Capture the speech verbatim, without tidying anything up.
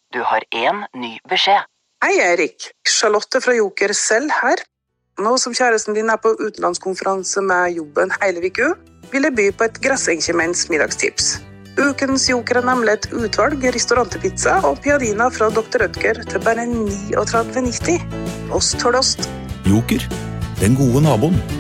Du har en ny beskjed. Hei, Erik. Charlotte fra Joker selv her. Nå som kjæresten din er på utenlandskonferanse med jobben hele viku, vil jeg by på et grassenkjemens middagstips. Ukens Joker er nemlig et utvalg restaurantpizza og piadina fra doktor Rødger til bare trettini nitti. Ost for ost. Joker, den gode naboen.